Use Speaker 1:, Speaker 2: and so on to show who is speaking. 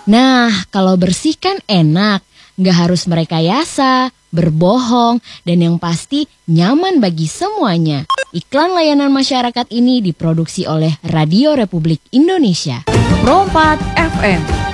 Speaker 1: Nah, kalau bersih kan enak, nggak harus merekayasa, berbohong, dan yang pasti nyaman bagi semuanya. Iklan layanan masyarakat ini diproduksi oleh Radio Republik Indonesia.
Speaker 2: Pro 4 FM